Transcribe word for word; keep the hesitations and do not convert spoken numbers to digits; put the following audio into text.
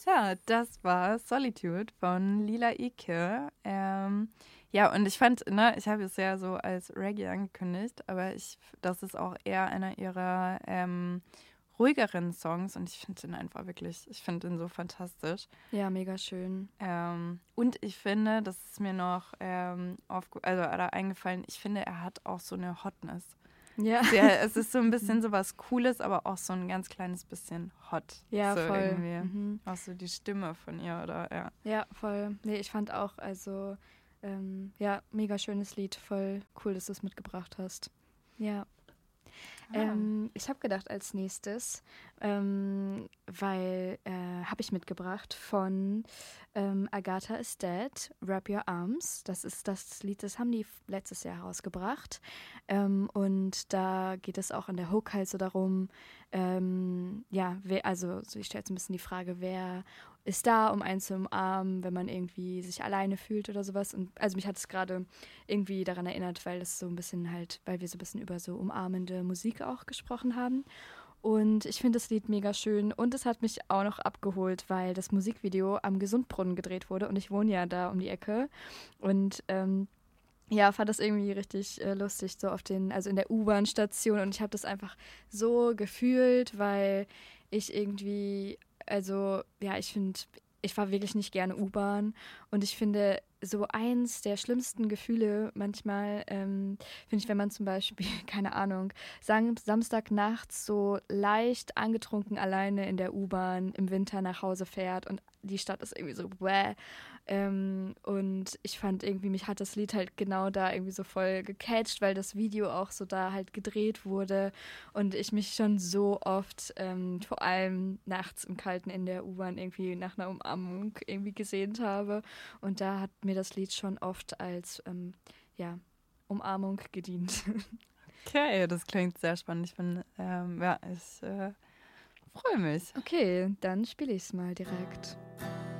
Tja, das war Solitude von Lila Ike. Ähm, ja, und ich fand, ne, ich habe es ja so als Reggae angekündigt, aber ich, das ist auch eher einer ihrer ähm, ruhigeren Songs und ich finde den einfach wirklich, ich finde den so fantastisch. Ja, mega schön. Ähm, und ich finde, das ist mir noch ähm, aufge also, oder eingefallen, ich finde, er hat auch so eine Hotness. Ja. Sehr, es ist so ein bisschen so was Cooles, aber auch so ein ganz kleines bisschen hot. Ja, so voll. irgendwie. Mhm. Auch so die Stimme von ihr, oder? Ja. Ja, voll. Nee, ich fand auch, also, ähm, ja, mega schönes Lied. Voll cool, dass du es mitgebracht hast. Ja. Ähm, ich habe gedacht als nächstes, ähm, weil äh, habe ich mitgebracht von ähm, Agatha is Dead, Wrap Your Arms. Das ist das Lied, das haben die f- letztes Jahr rausgebracht. Ähm, und da geht es auch in der Hook halt so darum, ähm, ja, wer, also so ich stelle jetzt ein bisschen die Frage, wer ist da, um einen zu umarmen, wenn man irgendwie sich alleine fühlt oder sowas. Und also mich hat es gerade irgendwie daran erinnert, weil es so ein bisschen halt, weil wir so ein bisschen über so umarmende Musik auch gesprochen haben. Und ich finde das Lied mega schön und es hat mich auch noch abgeholt, weil das Musikvideo am Gesundbrunnen gedreht wurde und ich wohne ja da um die Ecke und ähm, ja, fand das irgendwie richtig äh, lustig, so auf den, also in der U-Bahn-Station und ich habe das einfach so gefühlt, weil ich irgendwie, also ja, ich finde, ich fahre wirklich nicht gerne U-Bahn und ich finde, so eins der schlimmsten Gefühle manchmal, ähm, finde ich, wenn man zum Beispiel, keine Ahnung, Sam Samstagnachts so leicht angetrunken alleine in der U-Bahn im Winter nach Hause fährt und die Stadt ist irgendwie so bäh. Ähm, und ich fand irgendwie, mich hat das Lied halt genau da irgendwie so voll gecatcht, weil das Video auch so da halt gedreht wurde und ich mich schon so oft, ähm, vor allem nachts im Kalten in der U-Bahn irgendwie nach einer Umarmung irgendwie gesehnt habe. Und da hat mir das Lied schon oft als, ähm, ja, Umarmung gedient. Okay, das klingt sehr spannend. Ich bin, ähm, ja, ich äh, freue mich. Okay, dann spiele ich es mal direkt.